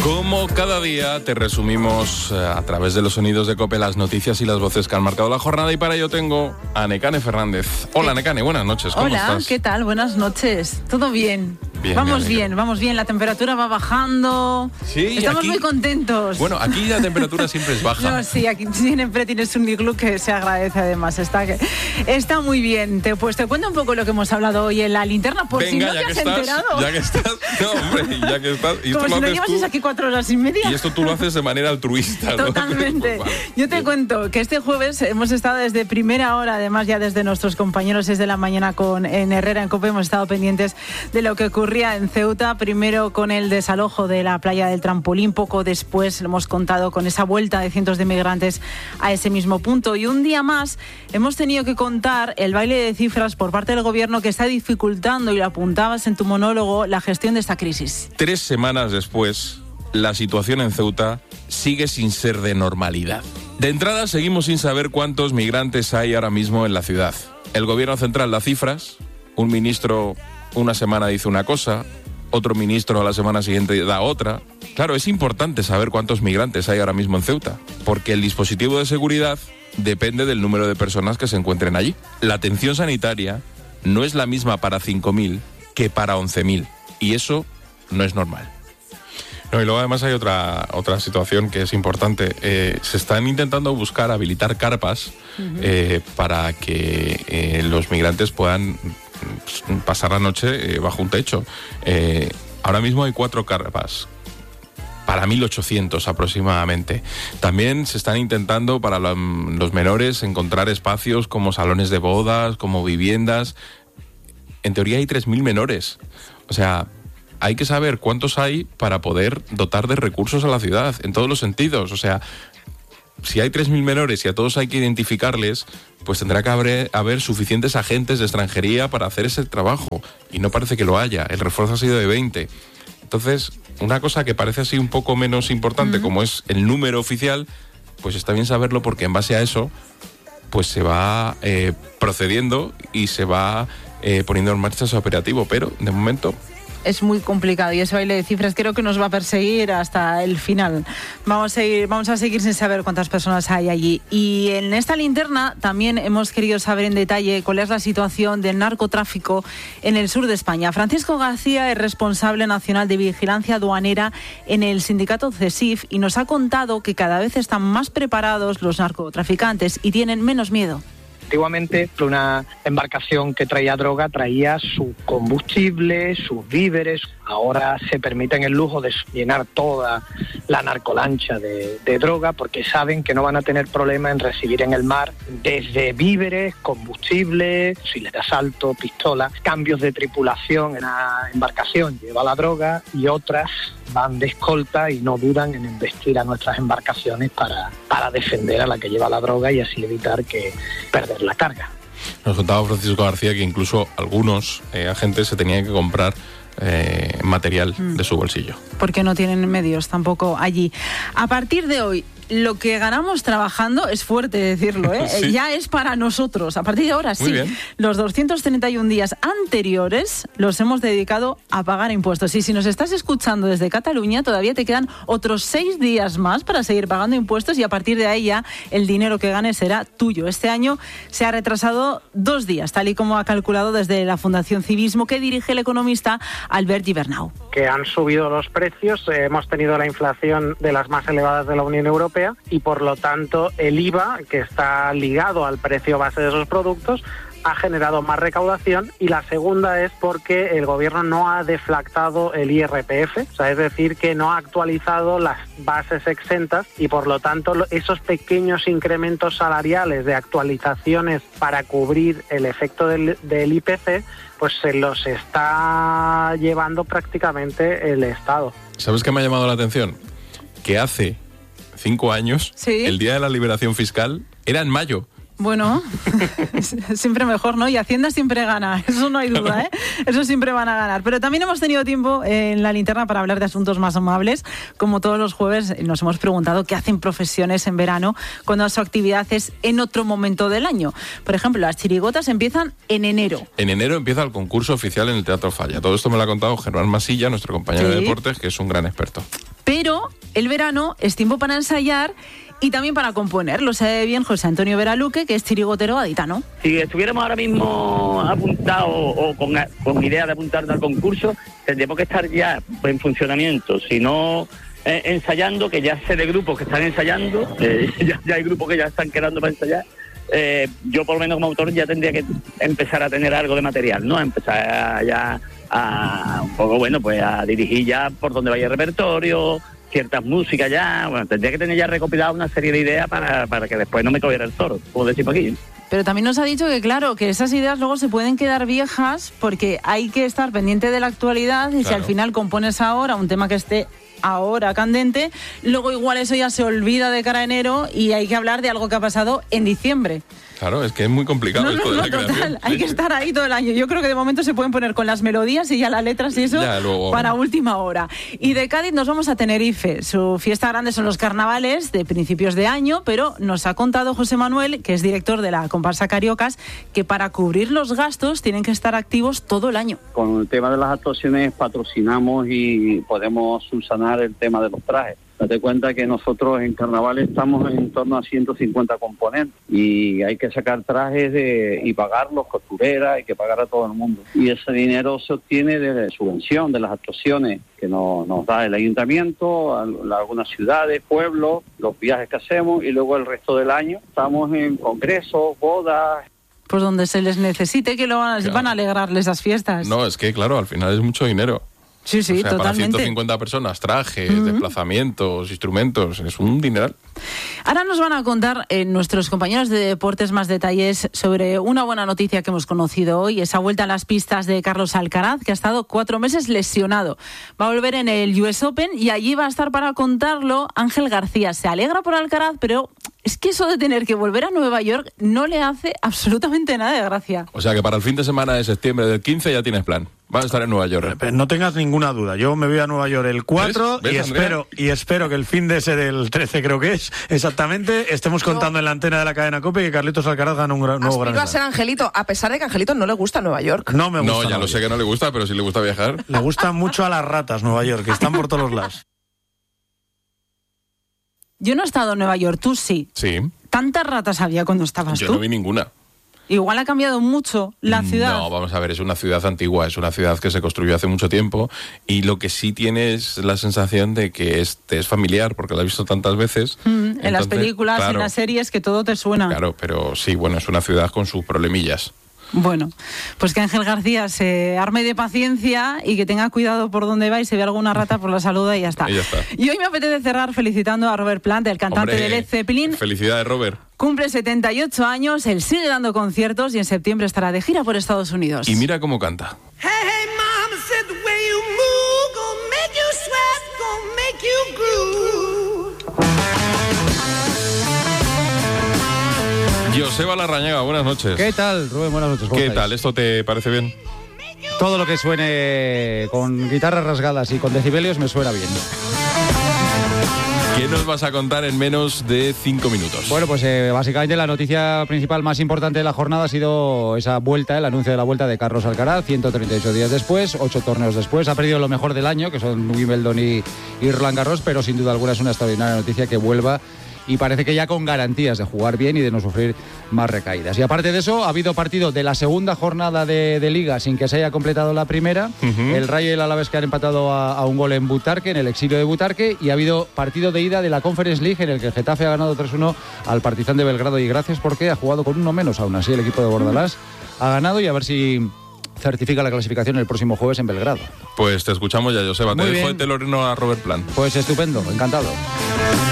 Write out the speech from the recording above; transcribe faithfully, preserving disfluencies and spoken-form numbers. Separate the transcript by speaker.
Speaker 1: Como cada día te resumimos eh, a través de los sonidos de COPE las noticias y las voces que han marcado la jornada, y para ello tengo a Nekane Fernández. Hola Nekane, buenas noches, ¿cómo
Speaker 2: Hola,
Speaker 1: estás?
Speaker 2: Hola, ¿qué tal? Buenas noches. ¿Todo bien?
Speaker 1: Bien,
Speaker 2: vamos bien, vamos bien, la temperatura va bajando.
Speaker 1: Sí,
Speaker 2: estamos
Speaker 1: aquí,
Speaker 2: muy contentos.
Speaker 1: Bueno, aquí la temperatura siempre es baja.
Speaker 2: No, sí, aquí siempre tienes un iglú que se agradece además. Está, está muy bien. Te, pues te cuento un poco lo que hemos hablado hoy en la linterna, por
Speaker 1: Venga,
Speaker 2: si no
Speaker 1: ya
Speaker 2: te
Speaker 1: que
Speaker 2: has
Speaker 1: estás,
Speaker 2: enterado.
Speaker 1: Ya que estás, no hombre, ya que estás. Y
Speaker 2: Como
Speaker 1: esto
Speaker 2: si
Speaker 1: lo
Speaker 2: lo llevases
Speaker 1: tú,
Speaker 2: aquí cuatro horas y media.
Speaker 1: Y esto tú lo haces de manera altruista, ¿no?
Speaker 2: Totalmente.
Speaker 1: Pues vale,
Speaker 2: Yo te
Speaker 1: bien.
Speaker 2: cuento que este jueves hemos estado desde primera hora, además ya desde nuestros compañeros desde la mañana con en Herrera en COPE, hemos estado pendientes de lo que ocurría en Ceuta, primero con el desalojo de la playa del Trampolín, poco después lo hemos contado con esa vuelta de cientos de migrantes a ese mismo punto, y un día más hemos tenido que contar el baile de cifras por parte del gobierno que está dificultando, y lo apuntabas en tu monólogo, la gestión de esta crisis.
Speaker 1: Tres semanas después, la situación en Ceuta sigue sin ser de normalidad. De entrada, seguimos sin saber cuántos migrantes hay ahora mismo en la ciudad. El gobierno central da cifras, un ministro una semana dice una cosa, otro ministro a la semana siguiente da otra. Claro, es importante saber cuántos migrantes hay ahora mismo en Ceuta, porque el dispositivo de seguridad depende del número de personas que se encuentren allí. La atención sanitaria no es la misma para cinco mil que para once mil, y eso no es normal. No, y luego además hay otra otra situación que es importante. Eh, se están intentando buscar habilitar carpas uh-huh. eh, para que eh, los migrantes puedan pasar la noche eh, bajo un techo. Eh, ahora mismo hay cuatro carpas para mil ochocientos aproximadamente. También se están intentando para la, los menores encontrar espacios como salones de bodas, como viviendas. En teoría hay tres mil menores. O sea, hay que saber cuántos hay para poder dotar de recursos a la ciudad, en todos los sentidos. O sea, si hay tres mil menores y a todos hay que identificarles, pues tendrá que haber, haber suficientes agentes de extranjería para hacer ese trabajo. Y no parece que lo haya. El refuerzo ha sido de veinte. Entonces, una cosa que parece así un poco menos importante, uh-huh. como es el número oficial, pues está bien saberlo, porque en base a eso, pues se va eh, procediendo y se va eh, poniendo en marcha ese operativo. Pero, de momento,
Speaker 2: es muy complicado, y ese baile de cifras creo que nos va a perseguir hasta el final. Vamos a ir, vamos a seguir sin saber cuántas personas hay allí. Y en esta linterna también hemos querido saber en detalle cuál es la situación del narcotráfico en el sur de España. Francisco García es responsable nacional de vigilancia aduanera en el sindicato CESIF y nos ha contado que cada vez están más preparados los narcotraficantes y tienen menos miedo.
Speaker 3: Antiguamente, una embarcación que traía droga traía su combustible, sus víveres. Ahora se permiten el lujo de llenar toda la narcolancha de, de droga, porque saben que no van a tener problema en recibir en el mar desde víveres, combustible, fusiles de asalto, pistolas, cambios de tripulación. En la embarcación lleva la droga y otras van de escolta y no dudan en embestir a nuestras embarcaciones para, para defender a la que lleva la droga y así evitar que perder la carga.
Speaker 1: Nos contaba Francisco García que incluso algunos eh, agentes se tenían que comprar eh, material mm. de su bolsillo.
Speaker 2: Porque no tienen medios tampoco allí. A partir de hoy, lo que ganamos trabajando, es fuerte decirlo, ¿eh? Sí. Ya es para nosotros. A partir de ahora, sí. Los doscientos treinta y un días anteriores los hemos dedicado a pagar impuestos. Y si nos estás escuchando desde Cataluña, todavía te quedan otros seis días más para seguir pagando impuestos, y a partir de ahí ya el dinero que ganes será tuyo. Este año se ha retrasado dos días, tal y como ha calculado desde la Fundación Civismo, que dirige el economista Albert Gibernau.
Speaker 4: Que han subido los precios, eh, hemos tenido la inflación de las más elevadas de la Unión Europea, y por lo tanto el I V A, que está ligado al precio base de esos productos, ha generado más recaudación. Y la segunda es porque el gobierno no ha deflactado el I R P F, o sea, es decir, que no ha actualizado las bases exentas, y por lo tanto esos pequeños incrementos salariales de actualizaciones para cubrir el efecto del, del I P C, pues se los está llevando prácticamente el Estado.
Speaker 1: ¿Sabes qué me ha llamado la atención? Que hace cinco años, ¿sí? El Día de la Liberación Fiscal era en mayo.
Speaker 2: Bueno, siempre mejor, ¿no? Y Hacienda siempre gana, eso no hay duda, ¿eh? Eso siempre van a ganar. Pero también hemos tenido tiempo en la linterna para hablar de asuntos más amables. Como todos los jueves, nos hemos preguntado qué hacen profesiones en verano cuando su actividad es en otro momento del año. Por ejemplo, las chirigotas empiezan en enero.
Speaker 1: En enero empieza el concurso oficial en el Teatro Falla. Todo esto me lo ha contado Germán Masilla, nuestro compañero ¿Sí? de deportes, que es un gran experto.
Speaker 2: pero el verano es tiempo para ensayar y también para componer. Lo sabe bien José Antonio Veraluque, que es chirigotero gaditano.
Speaker 5: Si estuviéramos ahora mismo apuntados o con, con idea de apuntarnos al concurso, tendríamos que estar ya en funcionamiento, si no eh, ensayando, que ya sé de grupos que están ensayando, eh, ya, ya hay grupos que ya están quedando para ensayar. Eh, yo por lo menos como autor ya tendría que empezar a tener algo de material, ¿no? Empezar a, ya a un poco, bueno, pues a dirigir ya por donde vaya el repertorio, ciertas músicas ya, bueno, tendría que tener ya recopilada una serie de ideas para, para que después no me cogiera el toro, como decimos aquí.
Speaker 2: Pero también nos ha dicho que, claro, que esas ideas luego se pueden quedar viejas porque hay que estar pendiente de la actualidad y claro, si al final compones ahora un tema que esté ahora candente, luego igual eso ya se olvida de cara a enero y hay que hablar de algo que ha pasado en diciembre.
Speaker 1: Claro, es que es muy complicado
Speaker 2: no,
Speaker 1: esto
Speaker 2: no,
Speaker 1: de
Speaker 2: no,
Speaker 1: la
Speaker 2: total,
Speaker 1: creación.
Speaker 2: Hay que estar ahí todo el año. Yo creo que de momento se pueden poner con las melodías y ya las letras y eso
Speaker 1: luego,
Speaker 2: para última hora. Y de Cádiz nos vamos a Tenerife. Su fiesta grande son los carnavales de principios de año, pero nos ha contado José Manuel, que es director de la comparsa Cariocas, que para cubrir los gastos tienen que estar activos todo el año.
Speaker 6: Con el tema de las actuaciones patrocinamos y podemos subsanar el tema de los trajes. Date cuenta que nosotros en carnavales estamos en torno a ciento cincuenta componentes y hay que sacar trajes de, y pagarlos, costureras, hay que pagar a todo el mundo. Y ese dinero se obtiene de subvención, de las actuaciones que nos, nos da el ayuntamiento, a, a algunas ciudades, pueblos, los viajes que hacemos y luego el resto del año estamos en congresos, bodas.
Speaker 2: Pues donde se les necesite, que lo van, claro, van a alegrarles esas fiestas.
Speaker 1: No, es que claro, al final es mucho dinero.
Speaker 2: Sí, sí,
Speaker 1: o sea,
Speaker 2: totalmente.
Speaker 1: Para ciento cincuenta personas, trajes, uh-huh. desplazamientos, instrumentos, es un dineral.
Speaker 2: Ahora nos van a contar eh, nuestros compañeros de deportes más detalles sobre una buena noticia que hemos conocido hoy, esa vuelta a las pistas de Carlos Alcaraz, que ha estado cuatro meses lesionado. Va a volver en el U S Open y allí va a estar para contarlo Ángel García. Se alegra por Alcaraz, pero es que eso de tener que volver a Nueva York no le hace absolutamente nada de gracia.
Speaker 1: O sea que para el fin de semana de septiembre del quince ya tienes plan. Vas a estar en Nueva York.
Speaker 7: Pero no tengas ninguna duda. Yo me voy a Nueva York el cuatro ¿Ves? ¿Ves, y espero y espero que el fin de ese del trece, creo que es, exactamente, estemos contando Yo... en la antena de la cadena COPE que Carlitos Alcaraz gana un gran, nuevo gran
Speaker 8: Aspiro a ser Angelito, a pesar de que a Angelito no le gusta Nueva York.
Speaker 7: No me gusta.
Speaker 1: No, ya
Speaker 7: Nueva
Speaker 1: lo sé
Speaker 7: York.
Speaker 1: que no le gusta, pero sí le gusta viajar.
Speaker 7: Le gustan mucho a las ratas Nueva York, que están por todos los lados.
Speaker 2: Yo no he estado en Nueva York, tú sí.
Speaker 1: Sí.
Speaker 2: ¿Tantas ratas había cuando estabas
Speaker 1: Yo
Speaker 2: tú?
Speaker 1: no vi ninguna.
Speaker 2: Igual ha cambiado mucho la ciudad.
Speaker 1: No, vamos a ver, es una ciudad antigua, es una ciudad que se construyó hace mucho tiempo y lo que sí tiene es la sensación de que es, es familiar, porque la has visto tantas veces.
Speaker 2: Mm, Entonces, en las películas,
Speaker 1: claro,
Speaker 2: en las series, que todo te suena.
Speaker 1: Claro, pero sí, bueno, es una ciudad con sus problemillas.
Speaker 2: Bueno, pues que Ángel García se arme de paciencia y que tenga cuidado por donde va y se ve alguna rata por la saluda y ya está.
Speaker 1: Y ya está.
Speaker 2: Y hoy me apetece cerrar felicitando a Robert Plant, el cantante
Speaker 1: Hombre,
Speaker 2: de Led Zeppelin.
Speaker 1: Felicidades, Robert.
Speaker 2: Cumple setenta y ocho años, él sigue dando conciertos y en septiembre estará de gira por Estados Unidos.
Speaker 1: Y mira cómo canta.
Speaker 9: Hey, hey, mama said the way you move, gonna make you sweat, gonna make you groove.
Speaker 1: Joseba Larrañaga, buenas noches.
Speaker 10: ¿Qué tal, Rubén? Buenas noches.
Speaker 1: ¿Qué
Speaker 10: estáis?
Speaker 1: tal? ¿Esto te parece bien?
Speaker 10: Todo lo que suene con guitarras rasgadas y con decibelios me suena bien.
Speaker 1: ¿Qué nos vas a contar en menos de cinco minutos?
Speaker 10: Bueno, pues eh, básicamente la noticia principal más importante de la jornada ha sido esa vuelta, el anuncio de la vuelta de Carlos Alcaraz, ciento treinta y ocho días después, ocho torneos después. Ha perdido lo mejor del año, que son Wimbledon y, y Roland Garros, pero sin duda alguna es una extraordinaria noticia que vuelva y parece que ya con garantías de jugar bien y de no sufrir más recaídas. Y aparte de eso, ha habido partido de la segunda jornada de, de Liga sin que se haya completado la primera. Uh-huh. El Rayo y el Alavés que han empatado a, a un gol en Butarque, en el exilio de Butarque, y ha habido partido de ida de la Conference League en el que el Getafe ha ganado tres uno al Partizan de Belgrado, y gracias porque ha jugado con uno menos. Aún así el equipo de Bordalás uh-huh. ha ganado, y a ver si certifica la clasificación el próximo jueves en Belgrado.
Speaker 1: Pues te escuchamos ya, Joseba. Te dejo de telonero a Robert Plant.
Speaker 10: Pues estupendo, encantado.